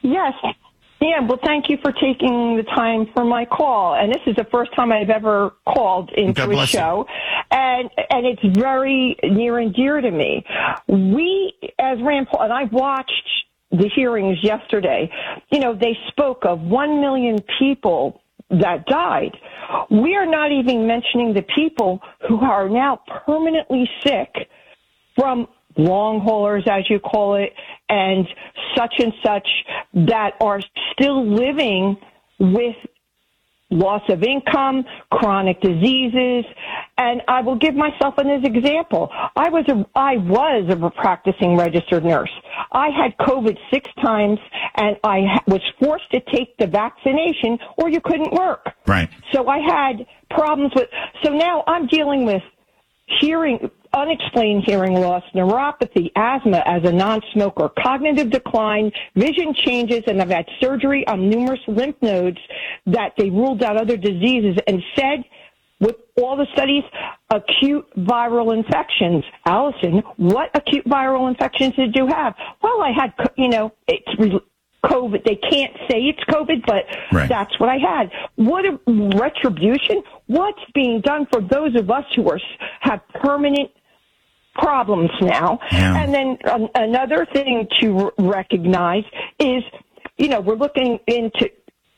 Yes. Yeah, well, thank you for taking the time for my call. And this is the first time I've ever called into a show. And it's very near and dear to me. We, as Rand Paul, and I watched the hearings yesterday, they spoke of 1 million people that died. We are not even mentioning the people who are now permanently sick from long haulers, as you call it, and such that are still living with loss of income, chronic diseases. And I will give myself an example. I was a practicing registered nurse. I had COVID 6 times, and I was forced to take the vaccination or you couldn't work. Right. So I had problems so now I'm dealing with unexplained hearing loss, neuropathy, asthma as a non-smoker, cognitive decline, vision changes, and I've had surgery on numerous lymph nodes that they ruled out other diseases and said, with all the studies, acute viral infections. Allison, what acute viral infections did you have? Well, I had, it's COVID. They can't say it's COVID, but That's what I had. What a retribution. What's being done for those of us who have permanent problems now? Yeah. And then another thing to recognize is, we're looking into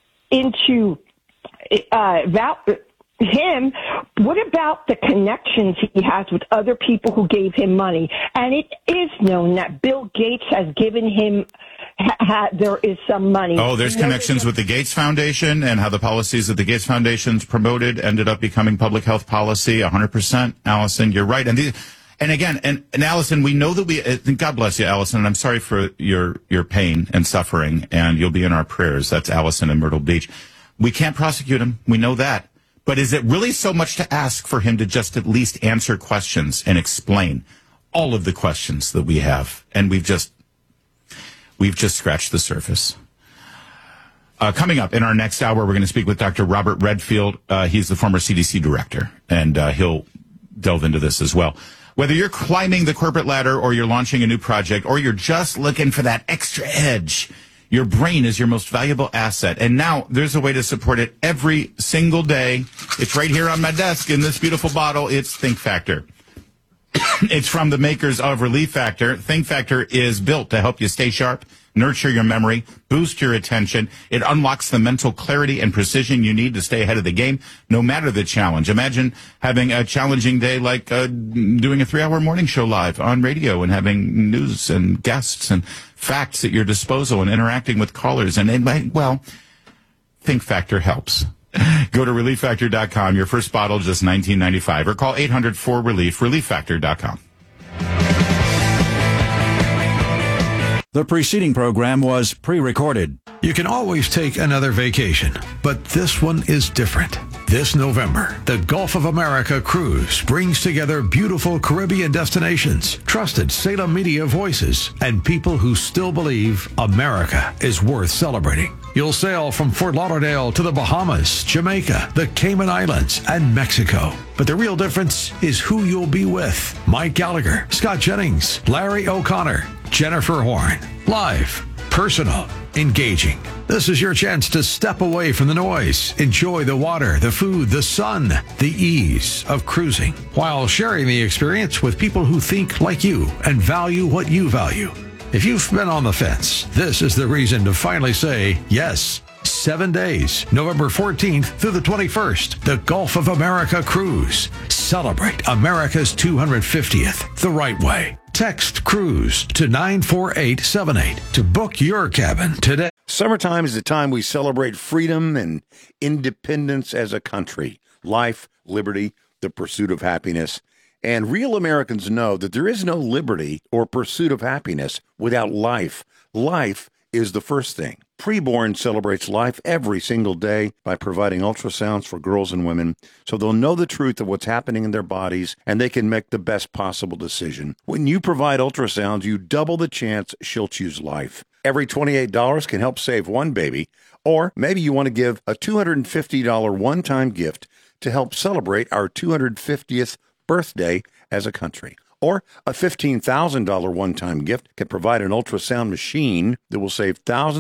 him. What about the connections he has with other people who gave him money? And it is known that Bill Gates has given him there is some money. Oh, there's connections with the Gates Foundation and how the policies that the Gates Foundation's promoted ended up becoming public health policy. 100%, Allison, you're right. And Allison, we know that God bless you, Allison, and I'm sorry for your pain and suffering, and you'll be in our prayers. That's Allison in Myrtle Beach. We can't prosecute him. We know that. But is it really so much to ask for him to just at least answer questions and explain all of the questions that we have? And we've just scratched the surface. Coming up in our next hour, we're going to speak with Dr. Robert Redfield. He's the former CDC director, and he'll delve into this as well. Whether you're climbing the corporate ladder or you're launching a new project or you're just looking for that extra edge, your brain is your most valuable asset. And now there's a way to support it every single day. It's right here on my desk in this beautiful bottle. It's Think Factor. It's from the makers of Relief Factor. Think Factor is built to help you stay sharp, nurture your memory, boost your attention. It unlocks the mental clarity and precision you need to stay ahead of the game, no matter the challenge. Imagine having a challenging day like doing a 3-hour morning show live on radio and having news and guests and facts at your disposal and interacting with callers. Think Factor helps. Go to ReliefFactor.com. Your first bottle, just $19.95. Or call 800-4RELIEF, ReliefFactor.com. The preceding program was pre-recorded. You can always take another vacation, but this one is different. This November, the Gulf of America Cruise brings together beautiful Caribbean destinations, trusted Salem media voices, and people who still believe America is worth celebrating. You'll sail from Fort Lauderdale to the Bahamas, Jamaica, the Cayman Islands, and Mexico. But the real difference is who you'll be with. Mike Gallagher, Scott Jennings, Larry O'Connor, Jennifer Horn. Live, personal, engaging. This is your chance to step away from the noise, enjoy the water, the food, the sun, the ease of cruising, while sharing the experience with people who think like you and value what you value. If you've been on the fence, this is the reason to finally say yes. 7 days, November 14th through the 21st, the Gulf of America Cruise. Celebrate America's 250th the right way. Text CRUISE to 94878 to book your cabin today. Summertime is the time we celebrate freedom and independence as a country. Life, liberty, the pursuit of happiness. And real Americans know that there is no liberty or pursuit of happiness without life. Life is the first thing. Preborn celebrates life every single day by providing ultrasounds for girls and women so they'll know the truth of what's happening in their bodies and they can make the best possible decision. When you provide ultrasounds, you double the chance she'll choose life. Every $28 can help save one baby, or maybe you want to give a $250 one-time gift to help celebrate our 250th birthday as a country. Or a $15,000 one-time gift can provide an ultrasound machine that will save thousands